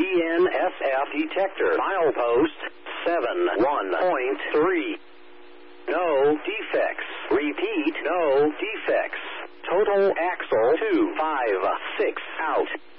GNSF detector. Milepost 71.3. No defects. Repeat, no defects. Total axle 256 out.